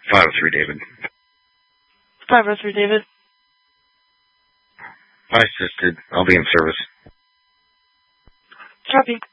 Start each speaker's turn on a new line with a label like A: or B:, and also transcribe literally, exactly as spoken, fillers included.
A: five oh three, David.
B: five oh three, David.
A: I assisted. I'll be in service.
B: Copy.